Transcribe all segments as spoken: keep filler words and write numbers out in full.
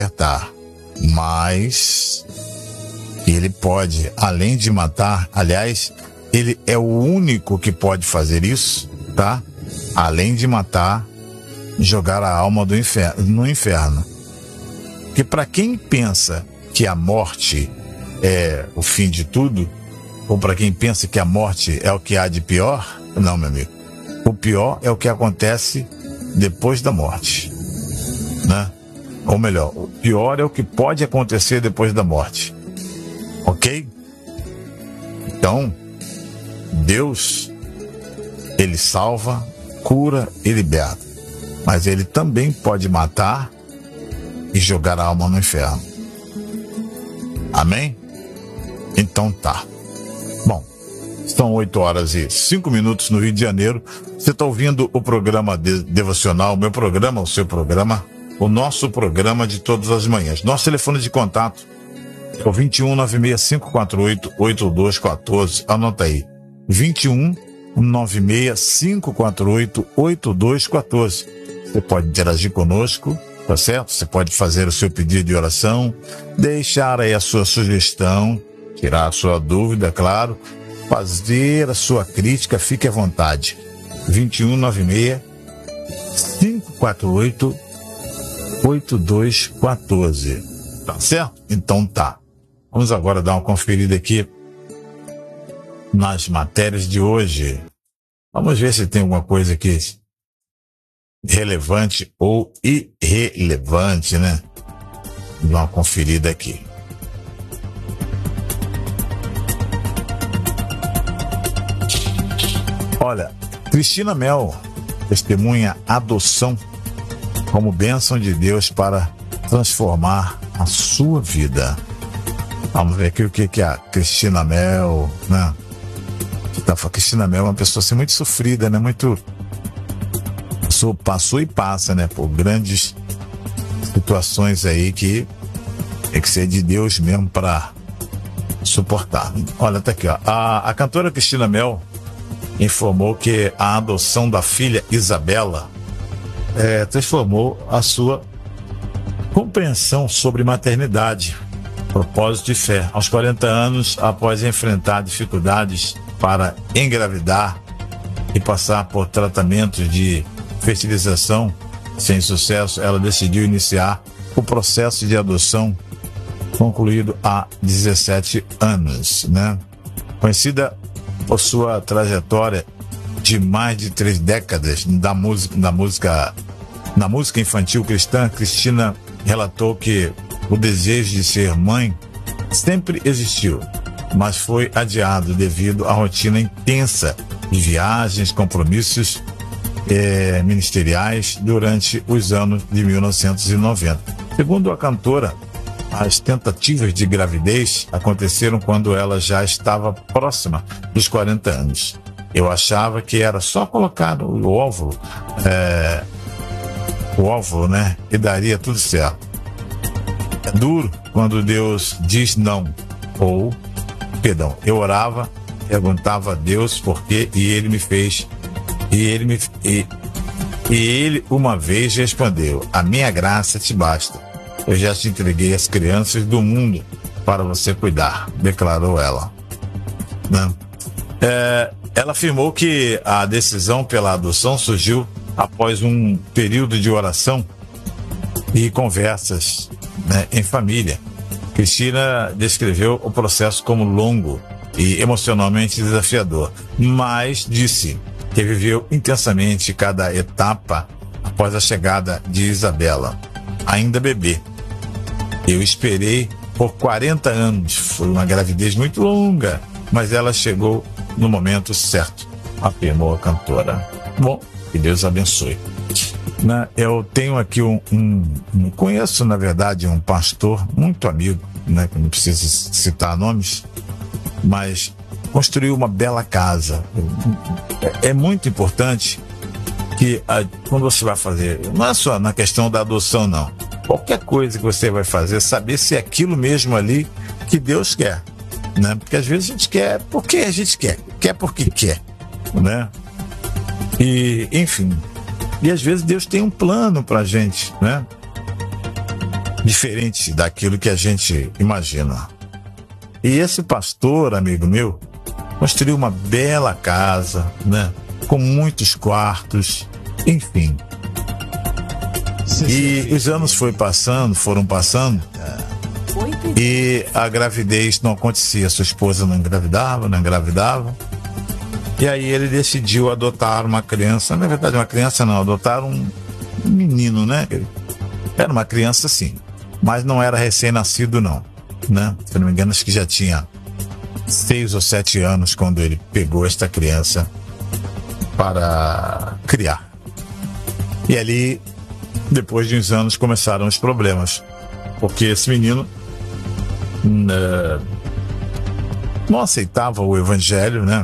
libertar, mas ele pode, além de matar, aliás, ele é o único que pode fazer isso, tá? Além de matar, jogar a alma do inferno, no inferno. Porque para quem pensa que a morte é o fim de tudo, ou para quem pensa que a morte é o que há de pior, não, meu amigo. O pior é o que acontece depois da morte, né? Ou melhor, o pior é o que pode acontecer depois da morte. Ok? Então, Deus, ele salva, cura e liberta. Mas ele também pode matar e jogar a alma no inferno. Amém? Então tá. Bom, são oito horas e cinco minutos no Rio de Janeiro. Você está ouvindo o programa de, devocional, o meu programa, o seu programa, o nosso programa de todas as manhãs. Nosso telefone de contato é o vinte e um, nove seis cinco quatro oito, oito dois um quatro. Anota aí. vinte e um, nove seis cinco quatro oito, oito dois um quatro. Você pode interagir conosco, tá certo? Você pode fazer o seu pedido de oração, deixar aí a sua sugestão, tirar a sua dúvida, claro, fazer a sua crítica, fique à vontade. vinte e um, nove seis cinco quatro oito, oito dois um quatro. Tá certo? Então tá. Vamos agora dar uma conferida aqui nas matérias de hoje. Vamos ver se tem alguma coisa aqui relevante ou irrelevante, né? Dar uma conferida aqui. Olha, Cristina Mel testemunha adoção como bênção de Deus para transformar a sua vida. Vamos ver aqui o que que a Cristina Mel, né? A Cristina Mel é uma pessoa assim, muito sofrida, né? Muito passou, passou e passa, né? Por grandes situações aí que tem que ser de Deus mesmo para suportar. Olha, tá aqui, ó. A, a cantora Cristina Mel informou que a adoção da filha Isabela é, transformou a sua compreensão sobre maternidade, propósito e fé. Aos quarenta anos, após enfrentar dificuldades para engravidar e passar por tratamentos de fertilização sem sucesso, ela decidiu iniciar o processo de adoção, concluído há dezessete anos, né? Conhecida por sua trajetória de mais de três décadas da música, na música, na música infantil cristã, Cristina relatou que o desejo de ser mãe sempre existiu, mas foi adiado devido à rotina intensa de viagens, compromissos eh, ministeriais durante os anos de mil novecentos e noventa. Segundo a cantora, as tentativas de gravidez aconteceram quando ela já estava próxima dos quarenta anos. Eu achava que era só colocar o óvulo, é, o óvulo, né? E daria tudo certo. É duro quando Deus diz não. Ou, perdão, eu orava, perguntava a Deus por quê e ele me fez. E ele me e, e ele uma vez respondeu: a minha graça te basta. Eu já te entreguei as crianças do mundo para você cuidar, declarou ela. Né? É, ela afirmou que a decisão pela adoção surgiu após um período de oração e conversas, né, em família. Cristina descreveu o processo como longo e emocionalmente desafiador, mas disse que viveu intensamente cada etapa após a chegada de Isabela, ainda bebê. Eu esperei por quarenta anos, foi uma gravidez muito longa, mas ela chegou no momento certo, afirmou a cantora. Bom, que Deus abençoe. Né, eu tenho aqui um, um, um, conheço na verdade um pastor muito amigo, né, que não preciso citar nomes, mas construiu uma bela casa. É, é muito importante que a, quando você vai fazer, não é só na questão da adoção não, qualquer coisa que você vai fazer, saber se é aquilo mesmo ali que Deus quer, né? Porque às vezes a gente quer porque a gente quer, quer porque quer, né? E, enfim, e às vezes Deus tem um plano pra gente, né? diferente daquilo que a gente imagina. E esse pastor, amigo meu, construiu uma bela casa, né? Com muitos quartos, enfim. E os anos foi passando, foram passando, e a gravidez não acontecia. Sua esposa não engravidava, não engravidava. E aí ele decidiu adotar uma criança, na verdade uma criança não, adotar um menino, né? Era uma criança sim, mas não era recém-nascido não, né? Se não me engano, acho que já tinha seis ou sete anos quando ele pegou esta criança para criar. E ali, depois de uns anos, começaram os problemas, porque esse menino né, não aceitava o evangelho, né?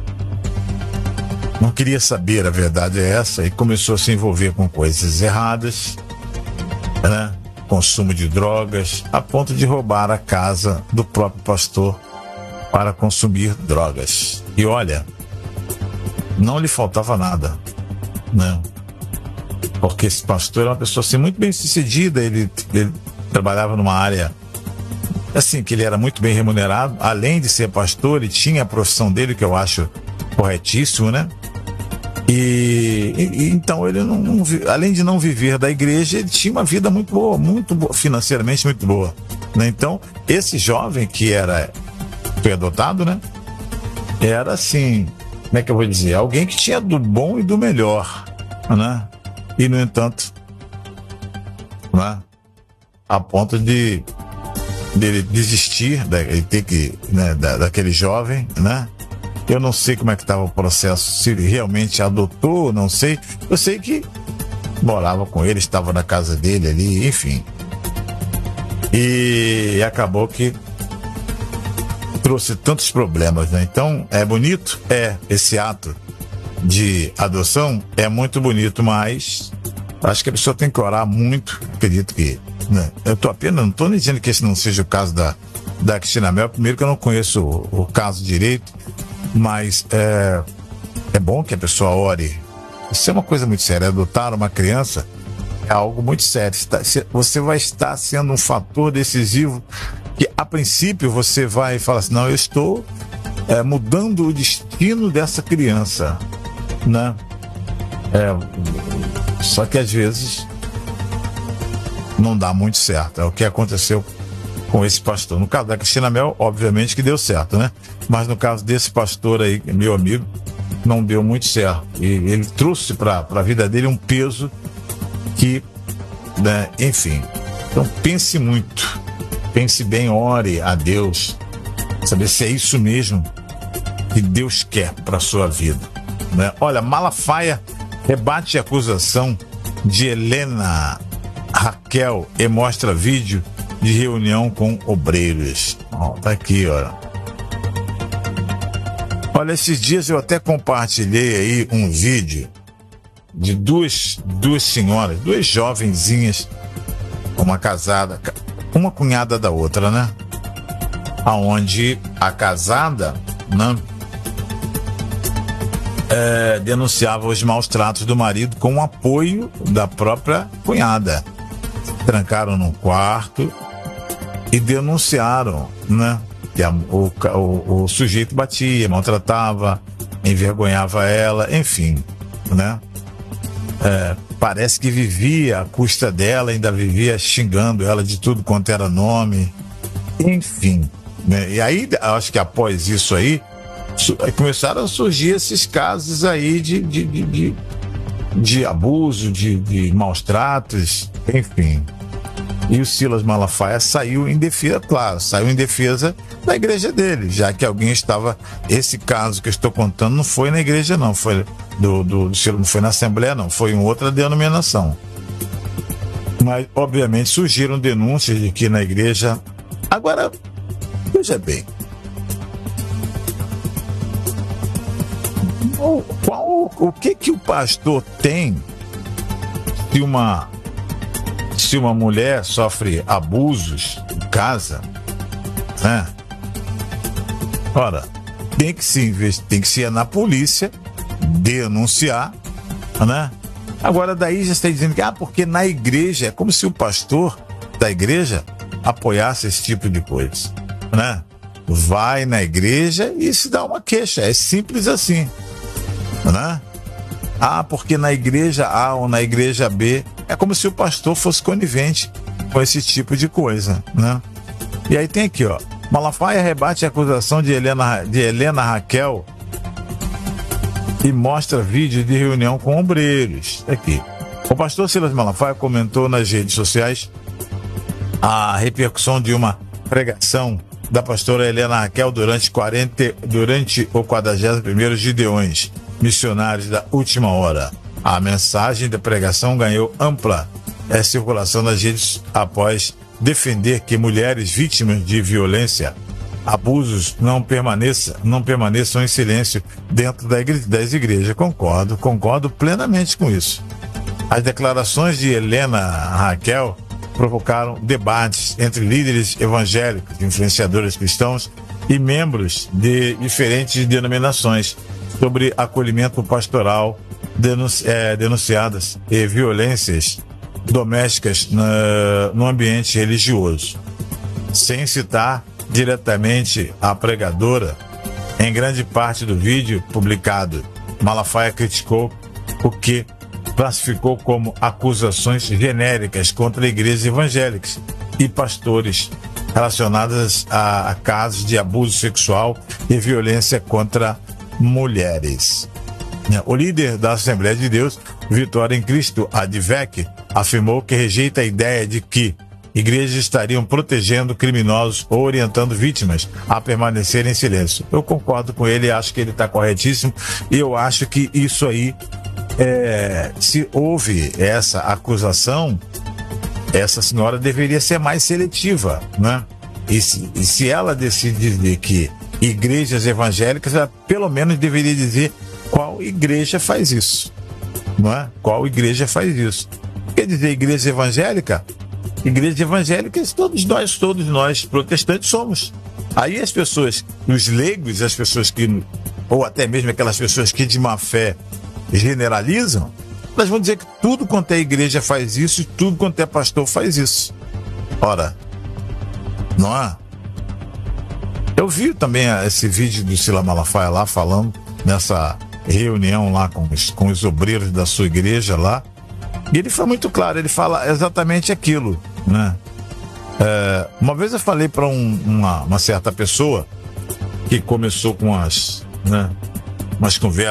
Não queria saber, a verdade é essa, e começou a se envolver com coisas erradas, né? Consumo de drogas, a ponto de roubar a casa do próprio pastor para consumir drogas. E olha, não lhe faltava nada, né? Porque esse pastor era uma pessoa assim, muito bem sucedida, ele, ele trabalhava numa área assim, que ele era muito bem remunerado, além de ser pastor, ele tinha a profissão dele, que eu acho corretíssimo, né? E, e então ele não, não, além de não viver da igreja, ele tinha uma vida muito boa, muito boa, financeiramente muito boa, né? Então, esse jovem que era foi adotado, né? Era assim, como é que eu vou dizer? Alguém que tinha do bom e do melhor, né? E no entanto, né? A ponto de dele desistir, ele ter que, né, da, daquele jovem, né? Eu não sei como é que estava o processo, se ele realmente adotou, não sei. Eu sei que morava com ele, estava na casa dele ali, enfim. E acabou que trouxe tantos problemas, né? Então, é bonito? É, esse ato de adoção é muito bonito, mas acho que a pessoa tem que orar muito, acredito que, né? Eu tô apenas, não estou dizendo que esse não seja o caso da, da Cristina Mel, primeiro que eu não conheço o, o caso direito, mas é, é bom que a pessoa ore. Isso é uma coisa muito séria. Adotar uma criança é algo muito sério. Você vai estar sendo um fator decisivo que, a princípio, você vai falar assim, não, eu estou é, mudando o destino dessa criança, né? É, só que às vezes não dá muito certo. É o que aconteceu com esse pastor. No caso da Cristina Mel, obviamente que deu certo, né? Mas no caso desse pastor aí, meu amigo, não deu muito certo. E ele trouxe para a vida dele um peso que, né, enfim. Então pense muito, pense bem, ore a Deus, saber se é isso mesmo que Deus quer para sua vida, né? Olha, Malafaia rebate a acusação de Helena Raquel e mostra vídeo de reunião com obreiros. Ó, tá aqui, ó. Olha, esses dias eu até compartilhei aí um vídeo de duas, duas senhoras, duas jovenzinhas, uma casada, uma cunhada da outra, né? Aonde a casada, né, é, denunciava os maus tratos do marido com o apoio da própria cunhada. Trancaram num quarto e denunciaram, né? Que a, o, o, o sujeito batia, maltratava, envergonhava ela, enfim, né? É, parece que vivia à custa dela, ainda vivia xingando ela de tudo quanto era nome, enfim, né? E aí, acho que após isso aí, su- começaram a surgir esses casos aí de, de, de, de, de abuso, de, de maus tratos, enfim. E o Silas Malafaia saiu em defesa, claro, saiu em defesa da igreja dele, já que alguém estava. Esse caso que eu estou contando não foi na igreja, não, foi do, do, do Silas, não foi na Assembleia, não, foi em outra denominação. Mas, obviamente, surgiram denúncias de que na igreja. Agora, veja bem. O, qual, o que que o pastor tem se uma. Se uma mulher sofre abusos em casa, né? Ora, tem que se invest... tem que se ir na polícia, denunciar, né? Agora daí já está dizendo que, ah, porque na igreja é como se o pastor da igreja apoiasse esse tipo de coisa, né? Vai na igreja e se dá uma queixa, é simples assim, né? Ah, porque na igreja A ou na igreja B, é como se o pastor fosse conivente com esse tipo de coisa, né? E aí tem aqui, ó, Malafaia rebate a acusação de Helena, de Helena Raquel e mostra vídeo de reunião com obreiros. Aqui. O pastor Silas Malafaia comentou nas redes sociais a repercussão de uma pregação da pastora Helena Raquel durante, quarenta, durante o quadragésimo primeiro Gideões, missionários da última hora. A mensagem da pregação ganhou ampla é, circulação nas redes após defender que mulheres vítimas de violência, abusos não permaneçam, não permaneçam em silêncio dentro da igre- das igrejas. Concordo, concordo plenamente com isso. As declarações de Helena Raquel provocaram debates entre líderes evangélicos, influenciadores cristãos e membros de diferentes denominações sobre acolhimento pastoral, denunci- é, denunciadas e violências domésticas na, no ambiente religioso. Sem citar diretamente a pregadora, em grande parte do vídeo publicado, Malafaia criticou o que classificou como acusações genéricas contra igrejas evangélicas e pastores relacionadas a, a casos de abuso sexual e violência contra mulheres. O líder da Assembleia de Deus, Vitória em Cristo, Advec, afirmou que rejeita a ideia de que igrejas estariam protegendo criminosos ou orientando vítimas a permanecerem em silêncio. Eu concordo com ele, acho que ele está corretíssimo, e eu acho que isso aí, é, se houve essa acusação, essa senhora deveria ser mais seletiva, né? E se, e se ela decide dizer que igrejas evangélicas, ela pelo menos deveria dizer qual igreja faz isso, não é? Qual igreja faz isso? Quer dizer, igreja evangélica? Igreja evangélica, todos nós, todos nós protestantes somos. Aí as pessoas, os leigos, as pessoas que, ou até mesmo aquelas pessoas que de má fé generalizam, elas vão dizer que tudo quanto é igreja faz isso e tudo quanto é pastor faz isso. Ora, não é? Eu vi também esse vídeo do Silas Malafaia lá falando nessa reunião lá com os, com os obreiros da sua igreja lá, e ele foi muito claro, ele fala exatamente aquilo, né? É, uma vez eu falei para um, uma, uma certa pessoa que começou com as, né, umas conversas